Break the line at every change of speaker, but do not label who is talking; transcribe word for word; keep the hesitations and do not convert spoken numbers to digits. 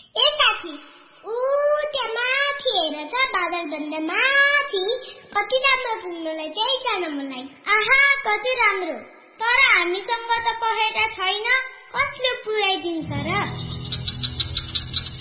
ए साथी, ऊ त्यहाँ माथि हेर त, बादल भन्दा माथि कति राम्रो पुग्नुलाई त्यही जान मन लाग्यो। आहा, कति राम्रो। तर हामीसँग त पखेटा छैन, कसले पुर्याइदिन्छ र?